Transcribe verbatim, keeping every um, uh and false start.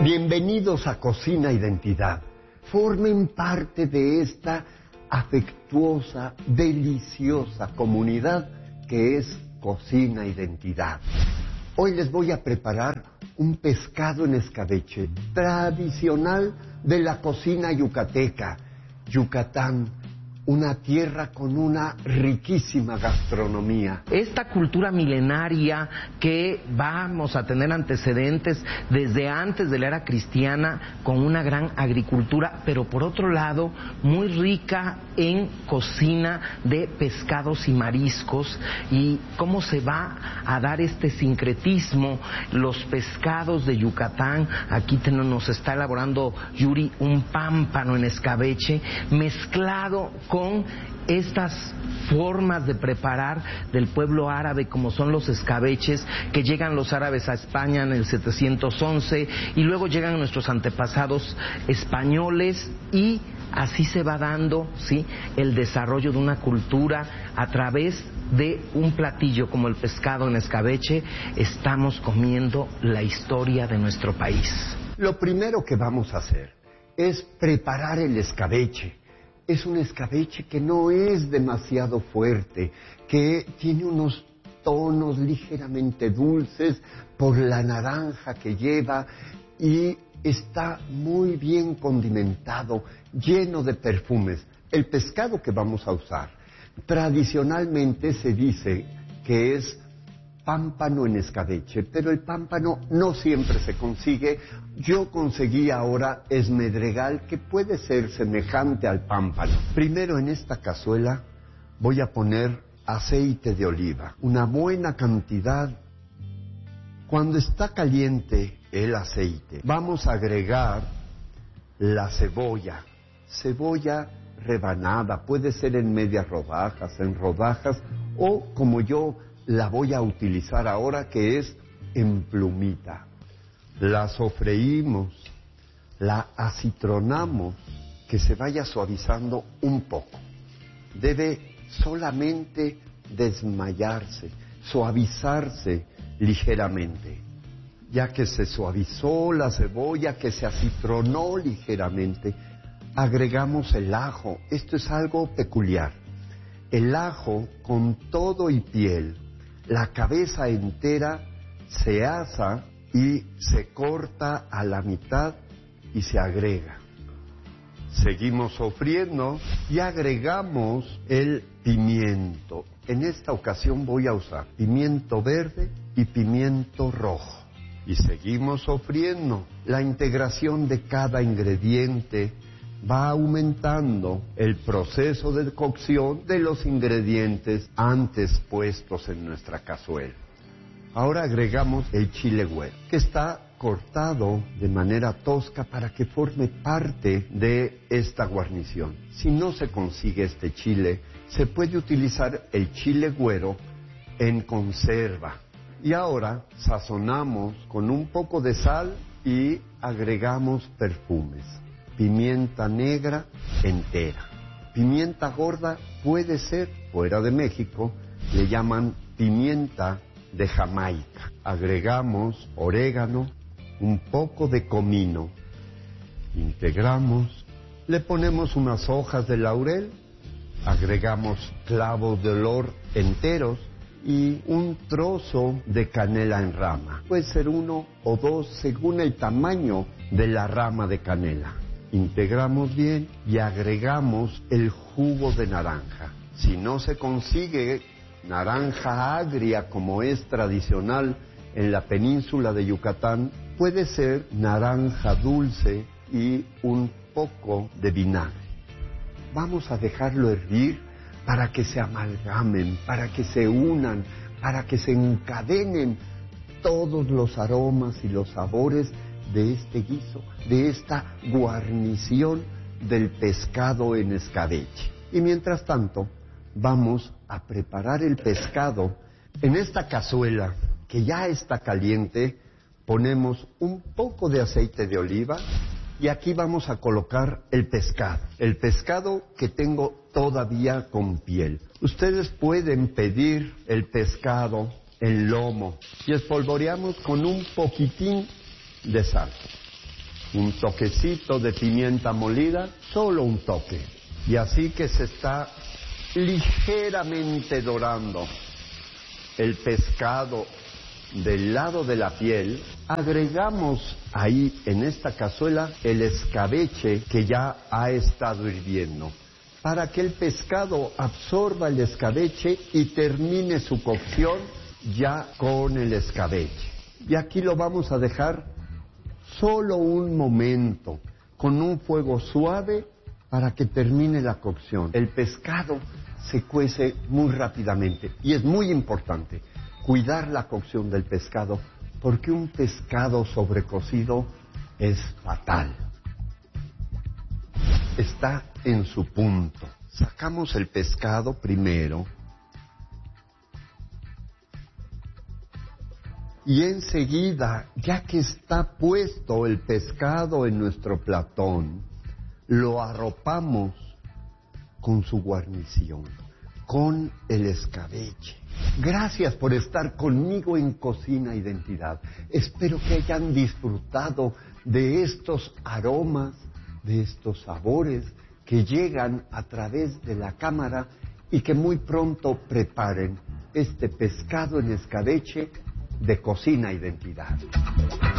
Bienvenidos a Cocina Identidad. Formen parte de esta afectuosa, deliciosa comunidad que es Cocina Identidad. Hoy les voy a preparar un pescado en escabeche tradicional de la cocina yucateca. Yucatán, una tierra con una riquísima gastronomía. Esta cultura milenaria que vamos a tener antecedentes desde antes de la era cristiana, con una gran agricultura, pero por otro lado muy rica en cocina de pescados y mariscos, y cómo se va a dar este sincretismo, los pescados de Yucatán. Aquí nos está elaborando Yuri un pámpano en escabeche mezclado con estas formas de preparar del pueblo árabe, como son los escabeches, que llegan los árabes a España en el setecientos once y luego llegan nuestros antepasados españoles, y así se va dando, ¿sí?, el desarrollo de una cultura a través de un platillo como el pescado en escabeche. Estamos comiendo la historia de nuestro país. Lo primero que vamos a hacer es preparar el escabeche. Es un escabeche que no es demasiado fuerte, que tiene unos tonos ligeramente dulces por la naranja que lleva, y está muy bien condimentado, lleno de perfumes. El pescado que vamos a usar tradicionalmente se dice que es pámpano en escabeche, pero el pámpano no siempre se consigue. Yo conseguí ahora esmedregal, que puede ser semejante al pámpano. Primero, en esta cazuela voy a poner aceite de oliva, una buena cantidad. Cuando está caliente el aceite, vamos a agregar la cebolla, cebolla rebanada, puede ser en medias rodajas, en rodajas, o como yo la voy a utilizar ahora, que es en plumita. La sofreímos, la acitronamos, que se vaya suavizando un poco. Debe solamente desmayarse, suavizarse ligeramente. Ya que se suavizó la cebolla, que se acitronó ligeramente, agregamos el ajo. Esto es algo peculiar. El ajo con todo y piel, la cabeza entera, se asa y se corta a la mitad y se agrega. Seguimos sofriendo y agregamos el pimiento. En esta ocasión voy a usar pimiento verde y pimiento rojo. Y seguimos sofriendo. La integración de cada ingrediente va aumentando el proceso de cocción de los ingredientes antes puestos en nuestra cazuela. Ahora agregamos el chile güero, que está cortado de manera tosca para que forme parte de esta guarnición. Si no se consigue este chile, se puede utilizar el chile güero en conserva. Y ahora sazonamos con un poco de sal y agregamos perfumes. Pimienta negra entera. Pimienta gorda puede ser, fuera de México, le llaman pimienta de Jamaica. Agregamos orégano, un poco de comino. Integramos, le ponemos unas hojas de laurel, agregamos clavos de olor enteros y un trozo de canela en rama. Puede ser uno o dos según el tamaño de la rama de canela. Integramos bien y agregamos el jugo de naranja. Si no se consigue naranja agria, como es tradicional en la península de Yucatán, puede ser naranja dulce y un poco de vinagre. Vamos a dejarlo hervir para que se amalgamen, para que se unan, para que se encadenen todos los aromas y los sabores de este guiso, de esta guarnición del pescado en escabeche. Y mientras tanto, vamos a preparar el pescado. En esta cazuela, que ya está caliente, ponemos un poco de aceite de oliva y aquí vamos a colocar el pescado. El pescado que tengo todavía con piel. Ustedes pueden pedir el pescado en lomo y espolvoreamos con un poquitín de sal. un toquecito de pimienta molida, solo un toque. Y así que se está ligeramente dorando el pescado del lado de la piel, agregamos ahí en esta cazuela el escabeche que ya ha estado hirviendo, para que el pescado absorba el escabeche y termine su cocción ya con el escabeche. Y aquí lo vamos a dejar solo un momento, con un fuego suave para que termine la cocción. El pescado se cuece muy rápidamente y es muy importante cuidar la cocción del pescado, porque un pescado sobrecocido es fatal. Está en su punto. Sacamos el pescado primero y enseguida, ya que está puesto el pescado en nuestro platón, lo arropamos con su guarnición, con el escabeche. Gracias por estar conmigo en Cocina Identidad. Espero que hayan disfrutado de estos aromas, de estos sabores que llegan a través de la cámara y que muy pronto preparen este pescado en escabeche de Cocina Identidad.